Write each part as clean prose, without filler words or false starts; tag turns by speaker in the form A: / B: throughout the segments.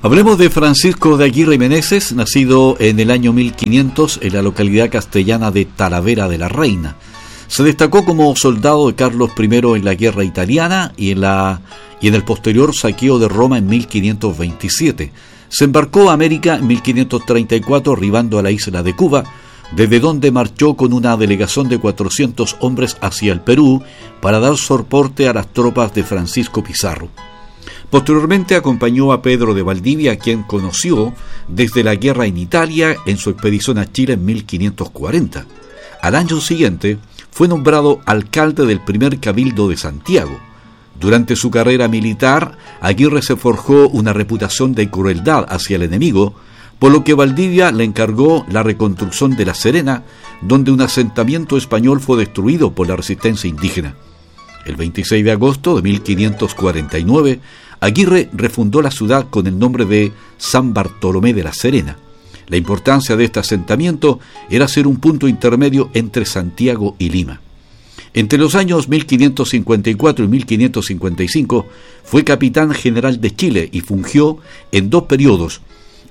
A: Hablemos de Francisco de Aguirre y Meneses, nacido en el año 1500 en la localidad castellana de Talavera de la Reina. Se destacó como soldado de Carlos I en la guerra italiana y en el posterior saqueo de Roma en 1527. Se embarcó a América en 1534, arribando a la isla de Cuba, desde donde marchó con una delegación de 400 hombres hacia el Perú para dar soporte a las tropas de Francisco Pizarro. Posteriormente acompañó a Pedro de Valdivia, a quien conoció desde la guerra en Italia en su expedición a Chile en 1540. Al año siguiente fue nombrado alcalde del primer cabildo de Santiago. Durante su carrera militar, Aguirre se forjó una reputación de crueldad hacia el enemigo, por lo que Valdivia le encargó la reconstrucción de La Serena, donde un asentamiento español fue destruido por la resistencia indígena. El 26 de agosto de 1549, Aguirre refundó la ciudad con el nombre de San Bartolomé de La Serena. La importancia de este asentamiento era ser un punto intermedio entre Santiago y Lima. Entre los años 1554 y 1555 fue capitán general de Chile y fungió en dos periodos,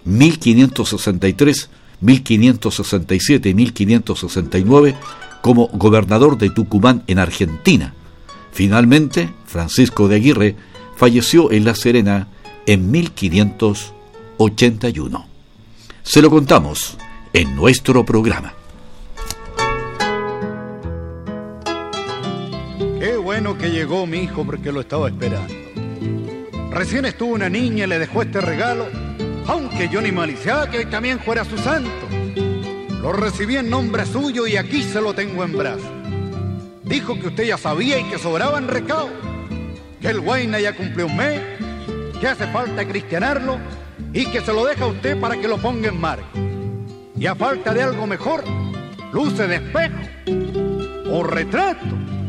A: 1563, 1567 y 1569, como gobernador de Tucumán en Argentina. Finalmente, Francisco de Aguirre falleció en La Serena en 1581. Se lo contamos en nuestro programa.
B: Qué bueno que llegó mi hijo, porque lo estaba esperando. Recién estuvo una niña y le dejó este regalo, aunque yo ni maliciaba que hoy también fuera su santo. Lo recibí en nombre suyo y aquí se lo tengo en brazos. Dijo que usted ya sabía y que sobraban recao, que el Guayna ya cumplió un mes, que hace falta cristianarlo y que se lo deja a usted para que lo ponga en marca. Y a falta de algo mejor, luce de espejo o retrato